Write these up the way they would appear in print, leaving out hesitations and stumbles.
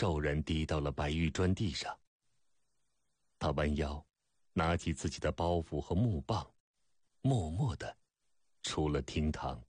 骤然滴到了白玉砖地上。他弯腰，拿起自己的包袱和木棒，默默地出了厅堂。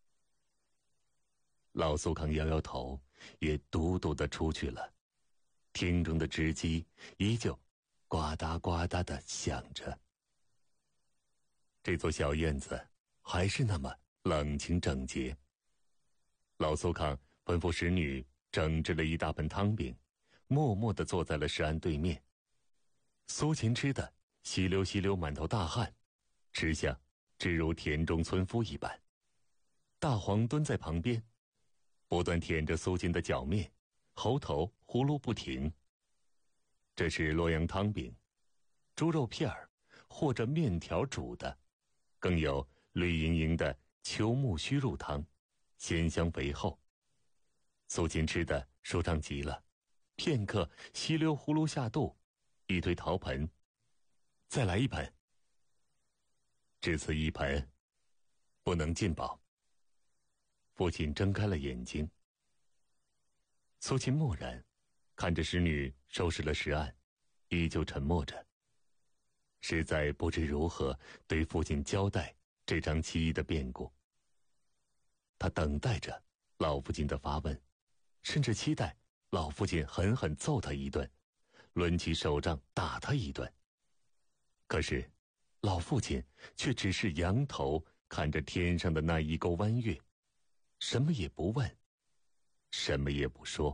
老苏康摇摇头，也笃笃地出去了。厅中的织机依旧呱嗒呱嗒地响着。这座小院子还是那么冷清整洁。老苏康吩咐使女整制了一大盆汤饼，默默地坐在了石案对面。苏秦吃的稀溜稀溜满头大汗，吃相只如田中村夫一般。大黄蹲在旁边，不断舔着苏秦的脚面，喉头呼噜不停。这是洛阳汤饼，猪肉片儿或者面条煮的，更有绿莹莹的秋木须肉汤，鲜香肥厚。苏秦吃的舒畅极了，片刻稀溜呼噜下肚，一推陶盆，再来一盆。只此一盆，不能尽饱。父亲睁开了眼睛。苏秦默然看着使女收拾了石案，依旧沉默着，实在不知如何对父亲交代这场奇异的变故。他等待着老父亲的发问，甚至期待老父亲狠狠揍他一顿，抡起手杖打他一顿。可是老父亲却只是仰头看着天上的那一钩弯月，什么也不问，什么也不说。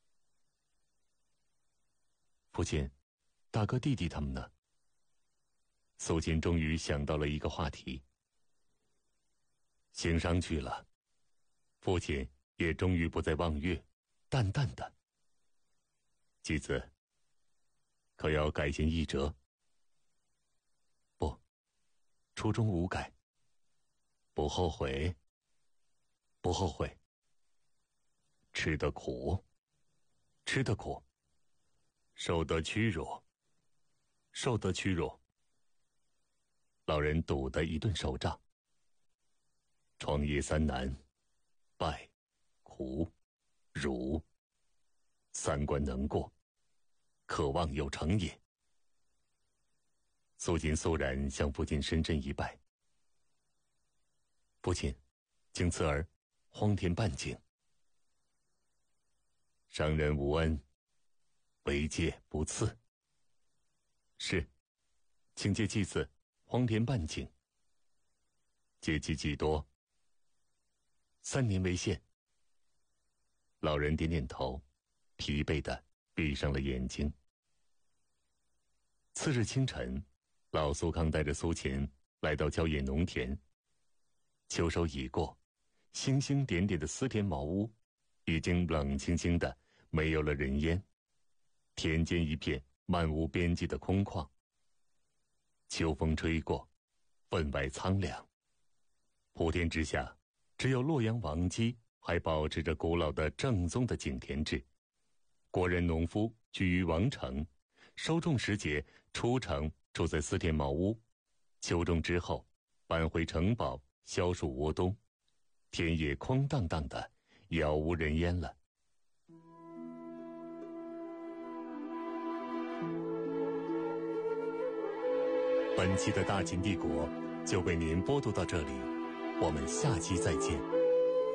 父亲，大哥弟弟他们呢？苏秦终于想到了一个话题。行商去了。父亲也终于不再望月，淡淡的。继子，可要改弦易辙？不，初衷无改。不后悔？不后悔。吃得苦？吃得苦。受得屈辱？受得屈辱。老人赌的一顿手杖。创业三难，败、苦、辱，三关能过，可望有成也。苏秦肃然向父亲深深一拜。父亲，经此儿荒田半径。上人无恩，为戒不赐。是，请借继子荒田半径。借期几多？3年为限。老人点点头，疲惫地闭上了眼睛。次日清晨，老苏康带着苏秦来到郊野农田。秋收已过，星星点点的思田茅屋已经冷清清的没有了人烟，田间一片漫无边际的空旷。秋风吹过，分外苍凉。普天之下，只有洛阳王畿还保持着古老的正宗的井田制。国人农夫居于王城，收种时节出城住在思田茅屋，秋种之后搬回城堡消暑窝冬，田野空荡荡的，杳无人烟了。本期的大秦帝国就为您播读到这里，我们下期再见。